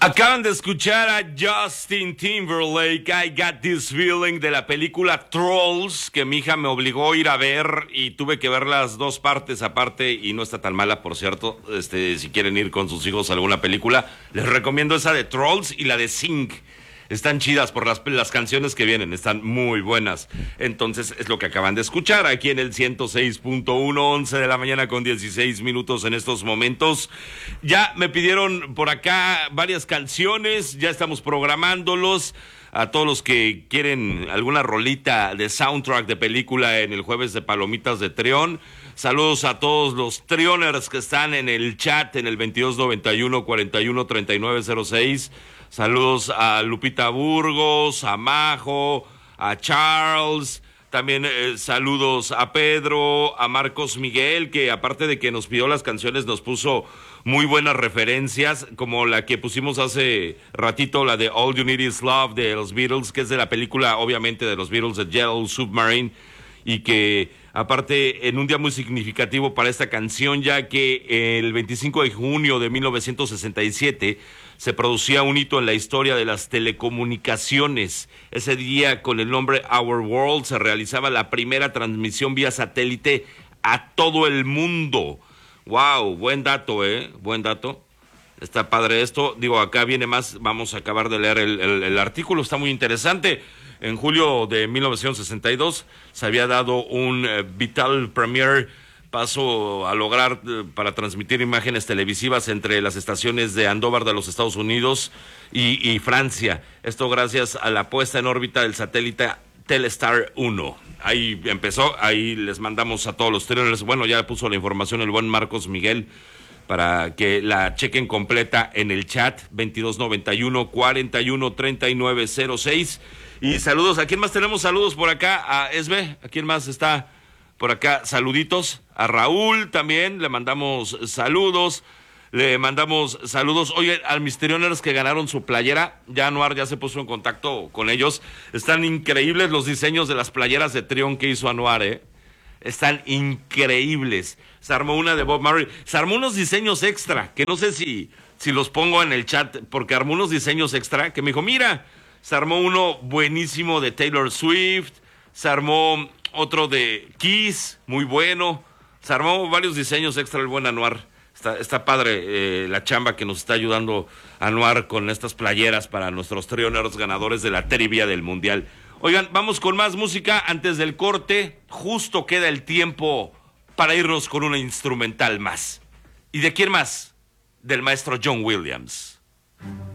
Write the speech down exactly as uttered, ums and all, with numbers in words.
Acaban de escuchar a Justin Timberlake, I Got This Feeling, de la película Trolls, que mi hija me obligó a ir a ver y tuve que ver las dos partes aparte y no está tan mala, por cierto. Este, si quieren ir con sus hijos a alguna película, les recomiendo esa de Trolls y la de Sing. Están chidas por las, las canciones que vienen, están muy buenas. Entonces es lo que acaban de escuchar aquí en el ciento seis punto uno, once de la mañana con dieciséis minutos en estos momentos. Ya me pidieron por acá varias canciones, ya estamos programándolos. A todos los que quieren alguna rolita de soundtrack de película en el jueves de Palomitas de Trión. Saludos a todos los Trioners que están en el chat en el veintidós noventa y uno, cuarenta y uno, treinta y nueve cero seis. Saludos a Lupita Burgos, a Majo, a Charles, también eh, saludos a Pedro, a Marcos Miguel, que aparte de que nos pidió las canciones, nos puso muy buenas referencias, como la que pusimos hace ratito, la de All You Need Is Love de los Beatles, que es de la película, obviamente, de los Beatles, de Yellow Submarine, y que aparte en un día muy significativo para esta canción, ya que el veinticinco de junio de mil novecientos sesenta y siete se producía un hito en la historia de las telecomunicaciones. Ese día, con el nombre Our World, se realizaba la primera transmisión vía satélite a todo el mundo. Wow, buen dato, ¿eh? Buen dato. Está padre esto. Digo, acá viene más, vamos a acabar de leer el, el, el artículo, está muy interesante. En julio de mil novecientos sesenta y dos se había dado un eh, vital premier paso a lograr eh, para transmitir imágenes televisivas entre las estaciones de Andóvar de los Estados Unidos y, y Francia. Esto gracias a la puesta en órbita del satélite Telestar uno. Ahí empezó, ahí les mandamos a todos los trailers. Bueno, ya puso la información el buen Marcos Miguel para que la chequen completa en el chat veintidós noventa y uno, cuarenta y uno, treinta y nueve cero seis. Y saludos, ¿a quién más tenemos saludos por acá? A Esbe, ¿a quién más está por acá? Saluditos. A Raúl también le mandamos saludos. Le mandamos saludos. Oye, a mis Trioners que ganaron su playera, ya Anuar ya se puso en contacto con ellos. Están increíbles los diseños de las playeras de Trión que hizo Anuar, ¿eh? Están increíbles. Se armó una de Bob Marley. Se armó unos diseños extra, que no sé si, si los pongo en el chat, porque armó unos diseños extra, que me dijo, mira, se armó uno buenísimo de Taylor Swift, se armó otro de Kiss, muy bueno, se armó varios diseños extra el buen Anuar. Está, está padre eh, la chamba que nos está ayudando Anuar con estas playeras para nuestros Trioners ganadores de la trivia del Mundial. Oigan, vamos con más música antes del corte. Justo queda el tiempo para irnos con una instrumental más. ¿Y de quién más? Del maestro John Williams.